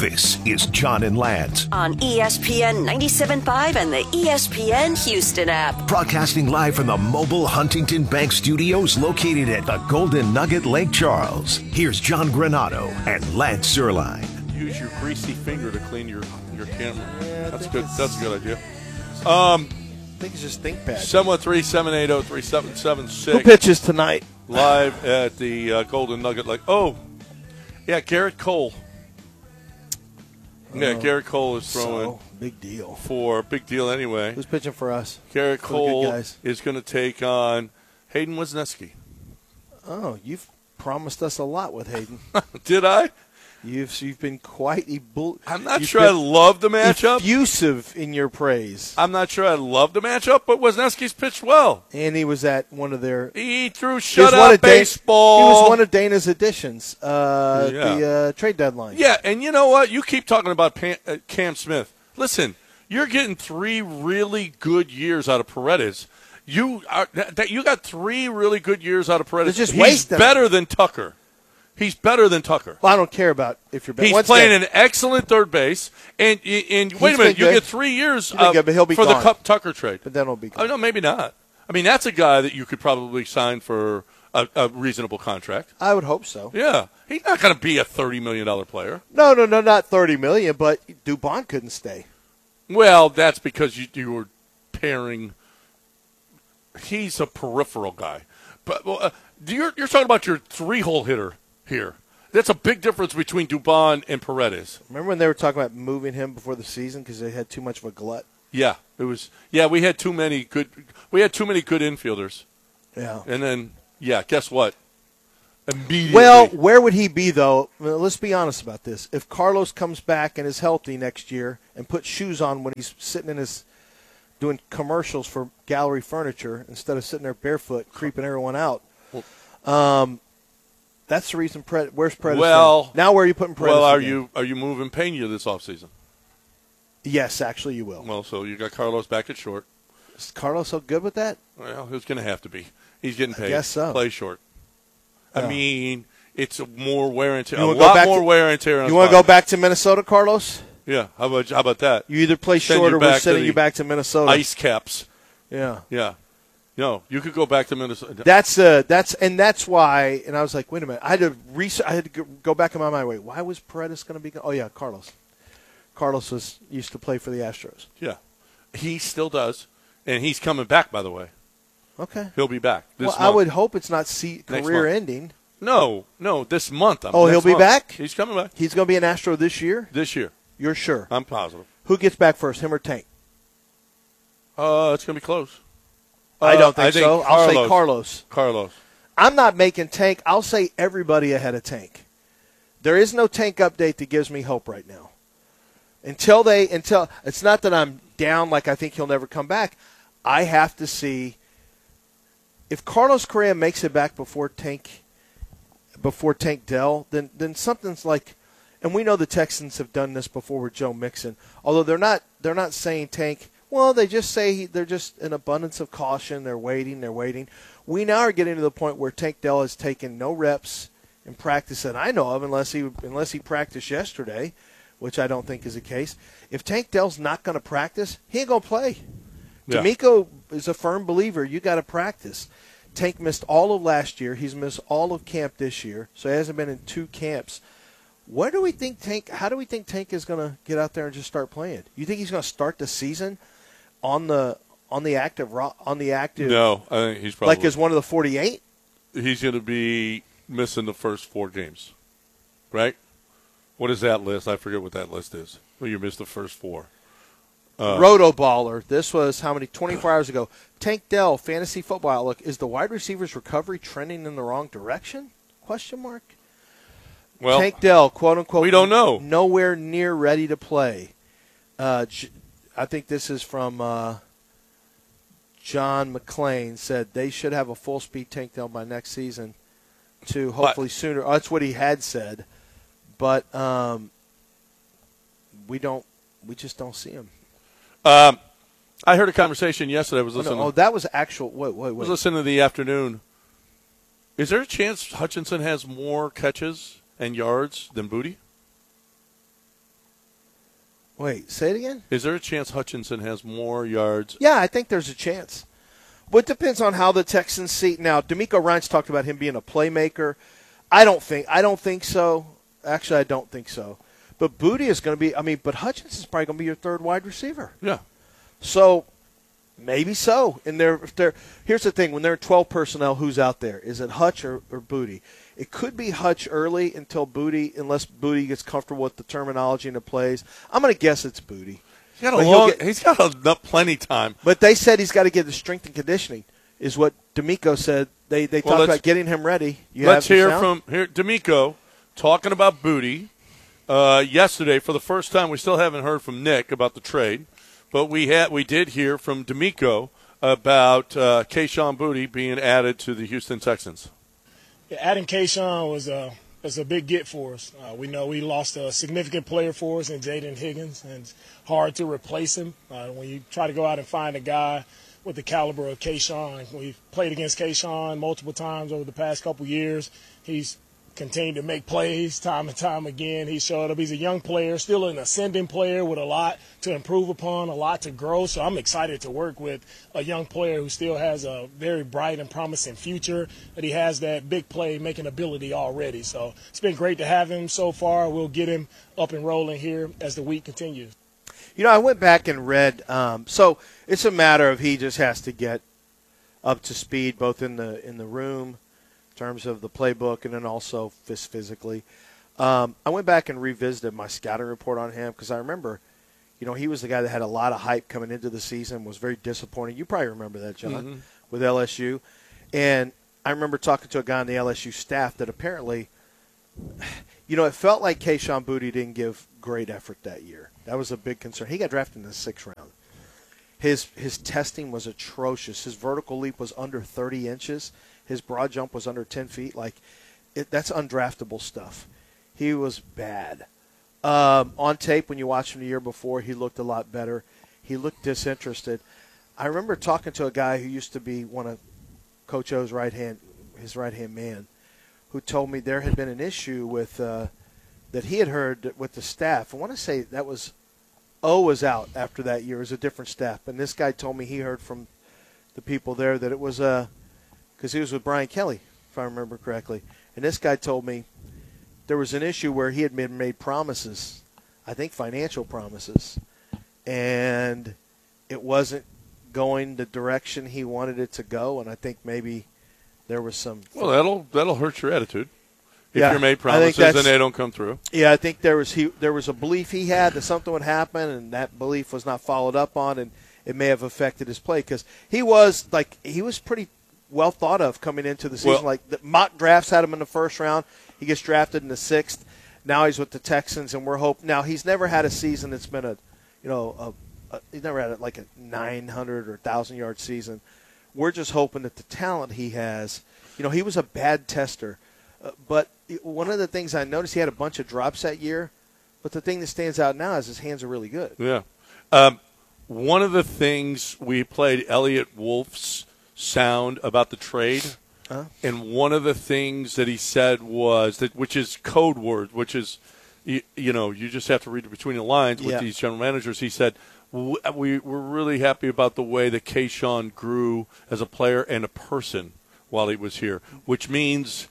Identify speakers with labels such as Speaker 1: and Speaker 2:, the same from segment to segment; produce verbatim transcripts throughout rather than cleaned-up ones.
Speaker 1: This is John and Lance
Speaker 2: on E S P N ninety-seven point five and the E S P N Houston app.
Speaker 1: Broadcasting live from the mobile Huntington Bank Studios located at the Golden Nugget Lake Charles. Here's John Granado and Lance Zierlein.
Speaker 3: Use your greasy finger to clean your, your camera. Yeah, that's good. That's a good idea. Um,
Speaker 4: I think it's just ThinkPad.
Speaker 3: seven one three, seven eight zero, three seven seven six.
Speaker 4: Who pitches tonight?
Speaker 3: Live at the uh, Golden Nugget Lake. Oh, yeah, Garrett Cole. Yeah, Garrett Cole is throwing.
Speaker 4: So, big deal.
Speaker 3: For big deal anyway.
Speaker 4: Who's pitching for us?
Speaker 3: Garrett Cole is going to take on Hayden Wesneski.
Speaker 4: Oh, you've promised us a lot with Hayden.
Speaker 3: Did I?
Speaker 4: You've you've been quite ebull-
Speaker 3: I'm not sure I love the matchup.
Speaker 4: Effusive in your praise.
Speaker 3: I'm not sure I love the matchup, but Wesneski's pitched well.
Speaker 4: And he was at one of their.
Speaker 3: He threw shutout baseball.
Speaker 4: He was one of Dana's additions. Uh,
Speaker 3: yeah.
Speaker 4: The uh, trade deadline.
Speaker 3: Yeah, and you know what? You keep talking about Pam, uh, Cam Smith. Listen, you're getting three really good years out of Paredes. You are that you got three really good years out of Paredes.
Speaker 4: Just
Speaker 3: He's better than Tucker. He's better than Tucker.
Speaker 4: Well, I don't care about if you're better.
Speaker 3: He's
Speaker 4: Once
Speaker 3: playing
Speaker 4: again,
Speaker 3: an excellent third base. And, and wait a minute, you
Speaker 4: good.
Speaker 3: get three years
Speaker 4: uh,
Speaker 3: good,
Speaker 4: but he'll be
Speaker 3: for
Speaker 4: gone.
Speaker 3: the Cup Tucker trade.
Speaker 4: But then he'll be gone.
Speaker 3: Oh, no, maybe not. I mean, that's a guy that you could probably sign for a, a reasonable contract.
Speaker 4: I would hope so.
Speaker 3: Yeah. He's not going to be a thirty million dollars player.
Speaker 4: No, no, no, not thirty million dollars, but Dubon couldn't stay.
Speaker 3: Well, that's because you, you were pairing. He's a peripheral guy. But uh, you're, you're talking about your three-hole hitter here. That's a big difference between Dubon and Paredes.
Speaker 4: Remember when they were talking about moving him before the season because they had too much of a glut?
Speaker 3: Yeah, it was. Yeah, we had too many good. We had too many good infielders.
Speaker 4: Yeah,
Speaker 3: and then yeah, guess what? Immediately.
Speaker 4: Well, where would he be though? Well, let's be honest about this. If Carlos comes back and is healthy next year and puts shoes on when he's sitting in his doing commercials for Gallery Furniture instead of sitting there barefoot creeping everyone out. Um. That's the reason. Pred- where's Paredes?
Speaker 3: Well,
Speaker 4: now where are you putting Paredes?
Speaker 3: Well, are
Speaker 4: again?
Speaker 3: you are you moving Pena this offseason?
Speaker 4: Yes, actually, you will.
Speaker 3: Well, so you got Carlos back at short.
Speaker 4: Is Carlos so good with that?
Speaker 3: Well, he's going to have to be. He's getting paid.
Speaker 4: I guess so.
Speaker 3: Play short.
Speaker 4: Yeah.
Speaker 3: I mean, it's a more wear and tear.
Speaker 4: You
Speaker 3: a
Speaker 4: wanna go
Speaker 3: lot
Speaker 4: back
Speaker 3: more
Speaker 4: to,
Speaker 3: wear and tear. On
Speaker 4: you want to go back to Minnesota, Carlos?
Speaker 3: Yeah. How about how about that?
Speaker 4: You either play
Speaker 3: Send
Speaker 4: short
Speaker 3: you
Speaker 4: or we're
Speaker 3: back to
Speaker 4: sending
Speaker 3: the
Speaker 4: you back to Minnesota.
Speaker 3: Ice caps.
Speaker 4: Yeah.
Speaker 3: Yeah. No, you could go back to Minnesota.
Speaker 4: That's uh, that's and that's why. And I was like, wait a minute. I had to research. I had to go back in my mind. Wait, why was Paredes going to be? Oh yeah, Carlos. Carlos was used to play for the Astros.
Speaker 3: Yeah, he still does, and he's coming back. By the way,
Speaker 4: okay,
Speaker 3: he'll be back. This
Speaker 4: well,
Speaker 3: month.
Speaker 4: I would hope it's not see, career ending.
Speaker 3: No, no, this month. I'm,
Speaker 4: oh, he'll be
Speaker 3: month.
Speaker 4: back.
Speaker 3: He's coming back.
Speaker 4: He's going to be an Astro this year.
Speaker 3: This year,
Speaker 4: you're sure?
Speaker 3: I'm positive.
Speaker 4: Who gets back first, him or Tank?
Speaker 3: Uh, it's going to be close.
Speaker 4: I don't think,
Speaker 3: I think
Speaker 4: so.
Speaker 3: Carlos.
Speaker 4: I'll say Carlos.
Speaker 3: Carlos.
Speaker 4: I'm not making Tank. I'll say everybody ahead of Tank. There is no Tank update that gives me hope right now. Until they, until it's not that I'm down like I think he'll never come back. I have to see if Carlos Correa makes it back before Tank, before Tank Dell. Then, then something's like, and we know the Texans have done this before with Joe Mixon. Although they're not, they're not saying Tank. Well, they just say they're just an abundance of caution. They're waiting. They're waiting. We now are getting to the point where Tank Dell has taken no reps in practice that I know of, unless he unless he practiced yesterday, which I don't think is the case. If Tank Dell's not going to practice, he ain't going to play. Yeah. D'Amico is a firm believer. You got to practice. Tank missed all of last year. He's missed all of camp this year, so he hasn't been in two camps. Where do we think Tank? How do we think Tank is going to get out there and just start playing? You think he's going to start the season on the on the active on the active?
Speaker 3: No, I think he's probably
Speaker 4: like as one of the forty-eight.
Speaker 3: He's going to be missing the first four games, right? What is that list? I forget what that list is. Well, you missed the first four. Uh,
Speaker 4: Roto-baller. This was how many? twenty-four hours ago. Tank Dell, Fantasy Football Outlook. Is the wide receiver's recovery trending in the wrong direction? Question mark.
Speaker 3: Well,
Speaker 4: Tank Dell, quote unquote.
Speaker 3: We don't know.
Speaker 4: Nowhere near ready to play. Uh, I think this is from uh, John McClain. Said they should have a full speed Tank Dell by next season. To hopefully
Speaker 3: but,
Speaker 4: sooner. Oh, that's what he had said, but um, we don't. We just don't see him.
Speaker 3: Um, I heard a conversation yesterday. I was
Speaker 4: Oh,
Speaker 3: listening.
Speaker 4: no. oh that was actual. Wait, wait, wait.
Speaker 3: I was listening to the afternoon. Is there a chance Hutchinson has more catches and yards than Booty?
Speaker 4: Wait, say it again?
Speaker 3: Is there a chance Hutchinson has more yards?
Speaker 4: Yeah, I think there's a chance. But it depends on how the Texans see. Now, D'Amico Ryans talked about him being a playmaker. I don't think I don't think so. Actually, I don't think so. But Booty is going to be – I mean, but Hutchinson's probably going to be your third wide receiver.
Speaker 3: Yeah.
Speaker 4: So maybe so. And they're, if they're, here's the thing. When they're twelve personnel, who's out there? Is it Hutch or, or Booty? It could be Hutch early until Booty, unless Booty gets comfortable with the terminology and the plays. I'm going to guess it's Booty.
Speaker 3: He's got a
Speaker 4: But he'll
Speaker 3: long,
Speaker 4: get-
Speaker 3: he's got a, plenty time.
Speaker 4: But they said he's got to get the strength and conditioning, is what D'Amico said. They they
Speaker 3: Well,
Speaker 4: talked
Speaker 3: let's-
Speaker 4: about getting him ready. You
Speaker 3: Let's
Speaker 4: have the
Speaker 3: hear
Speaker 4: sound?
Speaker 3: from here D'Amico talking about Booty uh, yesterday for the first time. We still haven't heard from Nick about the trade, but we had we did hear from D'Amico about uh, Kayshon Booty being added to the Houston Texans.
Speaker 5: Yeah, adding Kayshon was a was a big get for us. Uh, we know we lost a significant player for us in Jaden Higgins, and it's hard to replace him. Uh, when you try to go out and find a guy with the caliber of Kayshon, we've played against Kayshon multiple times over the past couple years. He's continued to make plays time and time again. He showed up. He's a young player, still an ascending player with a lot to improve upon, a lot to grow. So I'm excited to work with a young player who still has a very bright and promising future, but he has that big play making ability already. So it's been great to have him so far. We'll get him up and rolling here as the week continues.
Speaker 4: You know, I went back and read. Um, so it's a matter of he just has to get up to speed, both in the in the room, in terms of the playbook, and then also phys- physically. Um, I went back and revisited my scouting report on him because I remember, you know, he was the guy that had a lot of hype coming into the season, was very disappointing. You probably remember that, John,
Speaker 3: Mm-hmm.
Speaker 4: with L S U. And I remember talking to a guy on the L S U staff that apparently, you know, it felt like Kayshon Booty didn't give great effort that year. That was a big concern. He got drafted in the sixth round. His his testing was atrocious. His vertical leap was under thirty inches. His broad jump was under ten feet. Like, it, that's undraftable stuff. He was bad. Um, on tape, when you watched him the year before, he looked a lot better. He looked disinterested. I remember talking to a guy who used to be one of Coach O's right hand, his right hand man, who told me there had been an issue with uh, that he had heard with the staff. I want to say that was O was out after that year. It was a different staff, and this guy told me he heard from the people there that it was a because he was with Brian Kelly, if I remember correctly. And this guy told me there was an issue where he had been made promises, I think financial promises, and it wasn't going the direction he wanted it to go. And I think maybe there was some.
Speaker 3: Well, that'll that'll hurt your attitude if
Speaker 4: Yeah,
Speaker 3: you're made
Speaker 4: I think
Speaker 3: promises
Speaker 4: that's-
Speaker 3: and they don't come through.
Speaker 4: Yeah, I think there was he there was a belief he had that something would happen, and that belief was not followed up on, and it may have affected his play because he was like he was pretty well thought of coming into the season.
Speaker 3: Well-
Speaker 4: like the mock drafts had him in the first round. He gets drafted in the sixth. Now he's with the Texans, and we're hoping. Now he's never had a season that's been a, you know, a, a, he's never had a, like a nine hundred or thousand yard season. We're just hoping that the talent he has. You know, he was a bad tester, uh, but one of the things I noticed, he had a bunch of drops that year. But the thing that stands out now is his hands are really good.
Speaker 3: Yeah. Um, one of the things we played Elliot Wolf's sound about the trade,
Speaker 4: Huh?
Speaker 3: and one of the things that he said was that, which is code word, which is, you, you know, you just have to read between the lines with
Speaker 4: Yeah.
Speaker 3: these general managers. He said, "W- we we're really happy about the way that Kayshon grew as a player and a person while he was here, which means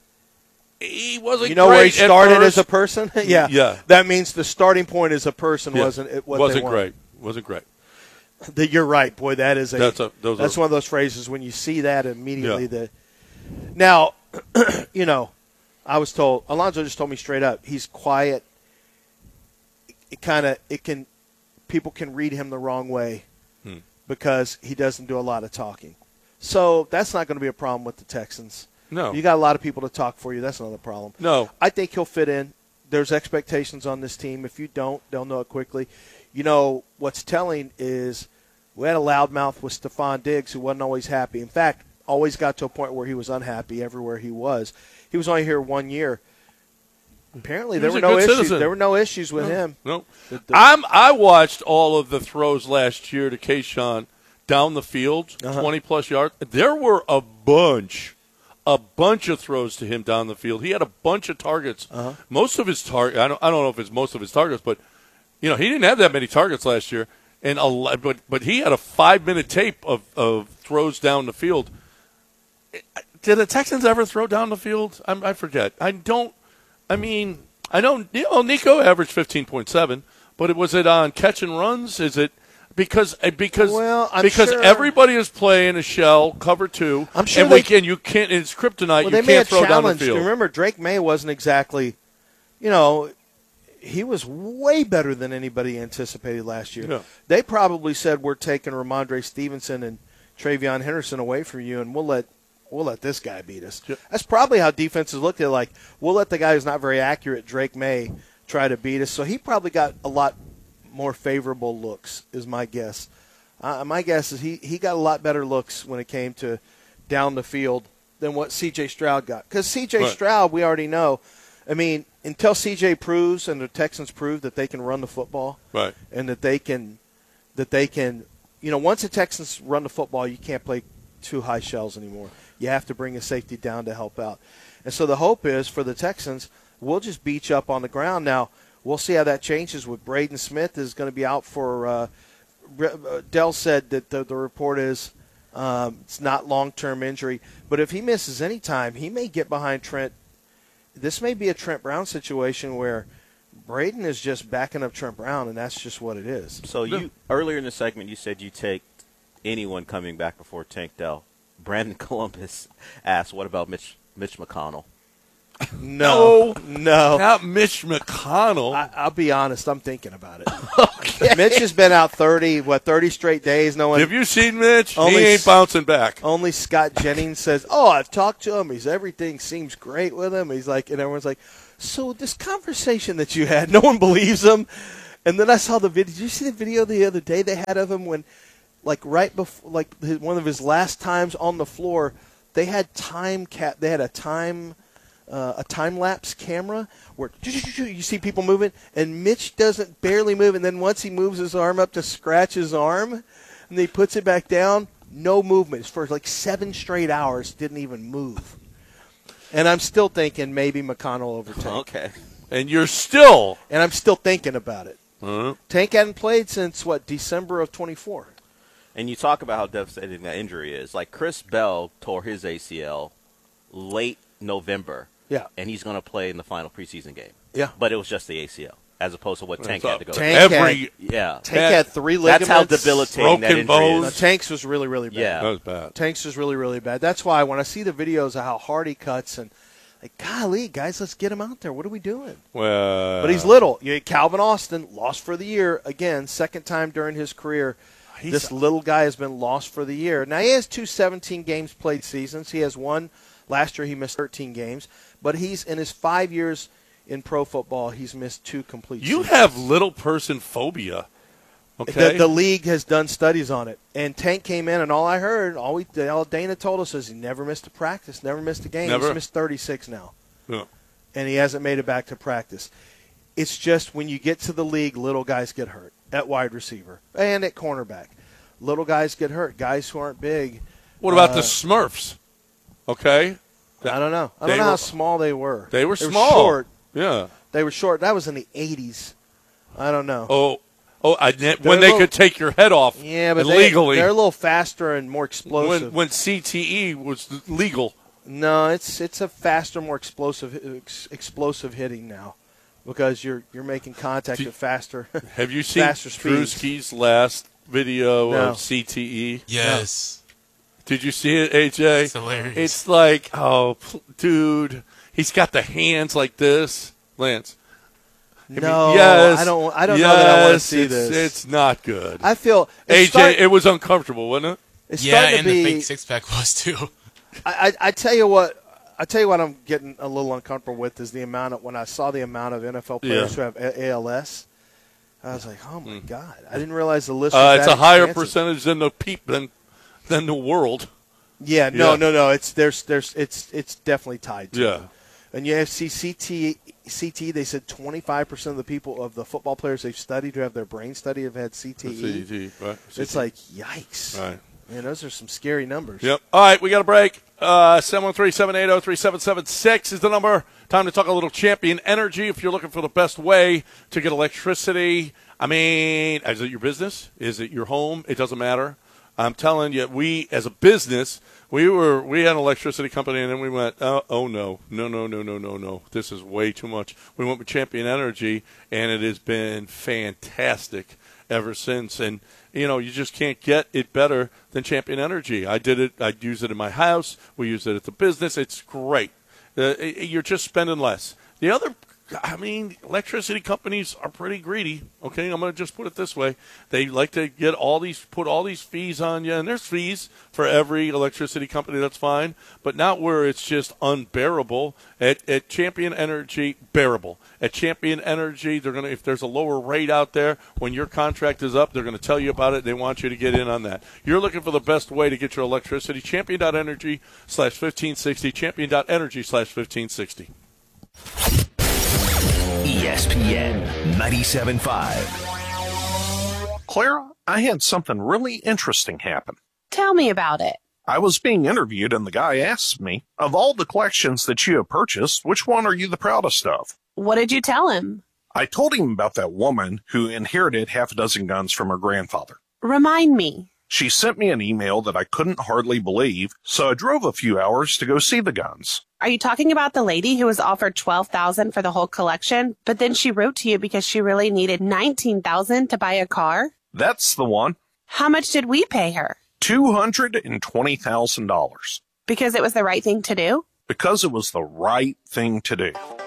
Speaker 3: he wasn't.
Speaker 4: You know where he
Speaker 3: great at
Speaker 4: started
Speaker 3: first.
Speaker 4: as a person? yeah.
Speaker 3: Yeah.
Speaker 4: That means the starting point as a person
Speaker 3: Yeah.
Speaker 4: wasn't it what
Speaker 3: wasn't
Speaker 4: they wanted.
Speaker 3: great. Wasn't great.
Speaker 4: That you're right, boy. That is a
Speaker 3: That's a- those
Speaker 4: that's
Speaker 3: are-
Speaker 4: one of those phrases when you see that immediately.
Speaker 3: Yeah.
Speaker 4: The now, you know, I was told Alonzo just told me straight up. He's quiet. It kind of it can people can read him the wrong way
Speaker 3: Hmm.
Speaker 4: because he doesn't do a lot of talking. So that's not going to be a problem with the Texans.
Speaker 3: No.
Speaker 4: You got a lot of people to talk for you. That's not a problem.
Speaker 3: No.
Speaker 4: I think he'll fit in. There's expectations on this team. If you don't, they'll know it quickly. You know, what's telling is we had a loudmouth with Stephon Diggs who wasn't always happy. In fact, always got to a point where he was unhappy everywhere he was. He was only here one year. Apparently,
Speaker 3: He
Speaker 4: there
Speaker 3: was
Speaker 4: were
Speaker 3: a
Speaker 4: no
Speaker 3: good
Speaker 4: issues.
Speaker 3: citizen.
Speaker 4: There were no issues with him.
Speaker 3: No.
Speaker 4: The- the-
Speaker 3: I'm, I watched all of the throws last year to Kayshon down the field,
Speaker 4: Uh-huh.
Speaker 3: twenty-plus yards. There were a bunch, a bunch of throws to him down the field. He had a bunch of targets.
Speaker 4: Uh-huh.
Speaker 3: Most of his targets, I don't, I don't know if it's most of his targets, but You know, he didn't have that many targets last year, and a lot, but but he had a five minute tape of, of throws down the field. Did the Texans ever throw down the field? I, I forget. I don't. I mean, I know you know Nico averaged fifteen point seven, but it, was it on catch and runs? Is it because because
Speaker 4: well, I'm
Speaker 3: because
Speaker 4: sure,
Speaker 3: everybody is playing a shell cover two?
Speaker 4: I'm sure
Speaker 3: and
Speaker 4: they,
Speaker 3: we can you can't. It's kryptonite.
Speaker 4: Well,
Speaker 3: you
Speaker 4: they
Speaker 3: can't
Speaker 4: may have
Speaker 3: throw down the
Speaker 4: challenged.
Speaker 3: field.
Speaker 4: Remember, Drake May wasn't exactly, you know. He was way better than anybody anticipated last year.
Speaker 3: Yeah.
Speaker 4: They probably said we're taking Ramondre Stevenson and Travion Henderson away from you, and we'll let we'll let this guy beat us.
Speaker 3: Yep.
Speaker 4: That's probably how defenses looked at it. Like, we'll let the guy who's not very accurate, Drake May, try to beat us. So he probably got a lot more favorable looks, is my guess. Uh, my guess is he, he got a lot better looks when it came to down the field than what C J Stroud got. Because C J
Speaker 3: Right.
Speaker 4: Stroud, we already know, I mean, until C J proves and the Texans prove that they can run the football,
Speaker 3: Right.
Speaker 4: and that they can, that they can, you know, once the Texans run the football, you can't play two high shells anymore. You have to bring a safety down to help out. And so the hope is for the Texans, we'll just beach up on the ground. Now, we'll see how that changes with Braden Smith is going to be out for, uh, Dell said that the, the report is um, it's not long-term injury. But if he misses any time, he may get behind Trent. This may be a Trent Brown situation where Braden is just backing up Trent Brown, and that's just what it is.
Speaker 6: So you earlier in the segment, you said you take anyone coming back before Tank Dell. Brandon Columbus asked, what about Mitch Mitch McConnell?
Speaker 4: No, no.
Speaker 3: Not Mitch McConnell.
Speaker 4: I, I'll be honest. I'm thinking about it. Okay. Mitch has been out thirty, what, thirty straight days. No one.
Speaker 3: Have you seen Mitch?
Speaker 4: Only
Speaker 3: He ain't
Speaker 4: s-
Speaker 3: bouncing back.
Speaker 4: Only Scott Jennings says, "Oh, I've talked to him. He's everything seems great with him." He's like, and everyone's like, "So this conversation that you had, no one believes him." And then I saw the video. Did you see the video the other day they had of him when, like, right before, like his, one of his last times on the floor, they had time cap. They had a time. Uh, a time-lapse camera where you see people moving, and Mitch doesn't barely move, and then once he moves his arm up to scratch his arm, and he puts it back down, no movement. For like seven straight hours, didn't even move. And I'm still thinking maybe McConnell over Tank.
Speaker 6: Okay.
Speaker 3: And you're still.
Speaker 4: And I'm still thinking about it.
Speaker 3: Uh-huh.
Speaker 4: Tank hadn't played since, what, December of twenty-four.
Speaker 6: And you talk about how devastating that injury is. Like Chris Bell tore his A C L late November.
Speaker 4: Yeah.
Speaker 6: And he's going to play in the final preseason game.
Speaker 4: Yeah.
Speaker 6: But it was just the A C L, as opposed to what Tank had to go
Speaker 4: Tank
Speaker 6: through.
Speaker 3: Every
Speaker 4: had,
Speaker 6: Yeah.
Speaker 4: Tank had three ligaments.
Speaker 6: That's how debilitating that
Speaker 3: broken
Speaker 6: injury
Speaker 3: bones.
Speaker 4: No,
Speaker 6: is.
Speaker 4: Tank's was really, really bad.
Speaker 6: Yeah.
Speaker 3: That was bad.
Speaker 4: Tank's was really, really bad. That's why when I see the videos of how hard he cuts and, like, golly, guys, let's get him out there. What are we doing?
Speaker 3: Well,
Speaker 4: But he's little. You Calvin Austin, lost for the year. Again, second time during his career.
Speaker 3: He's-
Speaker 4: This little guy has been lost for the year. Now, he has two seventeen games played seasons. He has one. Last year he missed thirteen games. But he's in his five years in pro football, he's missed two complete
Speaker 3: You
Speaker 4: seasons.
Speaker 3: have little person phobia. Okay.
Speaker 4: The, the league has done studies on it. And Tank came in, and all I heard, all, we, all Dana told us is he never missed a practice, never missed a game.
Speaker 3: Never?
Speaker 4: He's missed thirty-six now.
Speaker 3: Yeah.
Speaker 4: And he hasn't made it back to practice. It's just when you get to the league, little guys get hurt at wide receiver and at cornerback. Little guys get hurt. Guys who aren't big.
Speaker 3: What about
Speaker 4: uh,
Speaker 3: the Smurfs? Okay.
Speaker 4: I don't know. I
Speaker 3: They
Speaker 4: don't know
Speaker 3: were-
Speaker 4: how small they were.
Speaker 3: They were
Speaker 4: They were
Speaker 3: small.
Speaker 4: short.
Speaker 3: Yeah.
Speaker 4: They were short. That was in the eighties. I don't know.
Speaker 3: Oh, oh! I, when
Speaker 4: They're
Speaker 3: they
Speaker 4: a little-
Speaker 3: could take your head off.
Speaker 4: yeah, but they,
Speaker 3: legally.
Speaker 4: they're a little faster and more
Speaker 3: when
Speaker 4: explosive.
Speaker 3: when C T E was legal.
Speaker 4: No, it's it's a faster, more explosive ex, explosive hitting now, because you're you're making contact
Speaker 3: Do-
Speaker 4: at faster.
Speaker 3: Have you seen
Speaker 4: Faster speeds.
Speaker 3: Drewski's last video
Speaker 4: No.
Speaker 3: of C T E?
Speaker 7: Yes.
Speaker 3: Did you see it, A J?
Speaker 7: It's hilarious.
Speaker 3: It's like, oh, pl- dude, he's got the hands like this, Lance. I mean,
Speaker 4: no,
Speaker 3: yes,
Speaker 4: I don't. I don't know that I want to
Speaker 3: yes,
Speaker 4: see
Speaker 3: it's,
Speaker 4: this.
Speaker 3: It's not good.
Speaker 4: I feel
Speaker 3: A J,
Speaker 4: it's start-
Speaker 3: it was uncomfortable, wasn't it?
Speaker 4: it's
Speaker 7: yeah,
Speaker 4: starting
Speaker 7: and
Speaker 4: to be.
Speaker 7: the fake six pack was too.
Speaker 4: I, I, I tell you what. I tell you what. I'm getting a little uncomfortable with is the amount of when I saw the amount of N F L players
Speaker 3: Yeah.
Speaker 4: who have A- ALS. I was like, oh my god! I didn't realize the list. Was
Speaker 3: Uh, it's
Speaker 4: that
Speaker 3: a higher
Speaker 4: expansive.
Speaker 3: percentage than the peep than than the world.
Speaker 4: Yeah, no,
Speaker 3: Yeah.
Speaker 4: no, no. It's there's there's it's it's definitely tied to
Speaker 3: Yeah.
Speaker 4: it. And you have C T C T. They said twenty-five percent of the people of the football players they've studied who have their brain study have had C T E.
Speaker 3: C T E, right?
Speaker 4: It's like yikes.
Speaker 3: Right.
Speaker 4: Man, those are some scary numbers.
Speaker 3: Yep. All right, we got a break. Uh, seven one three, seven eight zero, three seven seven six is the number. Time to talk a little Champion Energy if you're looking for the best way to get electricity. I mean, is it your business? Is it your home? It doesn't matter. I'm telling you, we, as a business, we were we had an electricity company, and then we went, oh, oh no, no, no, no, no, no, no. This is way too much. We went with Champion Energy, and it has been fantastic ever since. And, you know, you just can't get it better than Champion Energy. I did it. I use it in my house. We use it at the business. It's great. Uh, you're just spending less. The other I mean, electricity companies are pretty greedy. Okay, I'm going to just put it this way: they like to get all these, put all these fees on you, and there's fees for every electricity company. That's fine, but not where it's just unbearable. At, at Champion Energy, bearable. At Champion Energy, they're going to, if there's a lower rate out there when your contract is up, they're going to tell you about it. They want you to get in on that. You're looking for the best way to get your electricity. Champion.energy slash fifteen sixty. Champion.energy slash fifteen sixty.
Speaker 1: E S P N ninety-seven point five.
Speaker 8: Clara, I had something really interesting happen.
Speaker 9: Tell me about it.
Speaker 8: I was being interviewed, and the guy asked me, of all the collections that you have purchased, which one are you the proudest of?
Speaker 9: What did you tell him?
Speaker 8: I told him about that woman who inherited half a dozen guns from her grandfather.
Speaker 9: Remind me.
Speaker 8: She sent me an email that I couldn't hardly believe, so I drove a few hours to go see the guns.
Speaker 9: Are you talking about the lady who was offered twelve thousand dollars for the whole collection, but then she wrote to you because she really needed nineteen thousand dollars to buy a car?
Speaker 8: That's the one.
Speaker 9: How much did we pay her?
Speaker 8: two hundred twenty thousand dollars.
Speaker 9: Because it was the right thing to do?
Speaker 8: Because it was the right thing to do.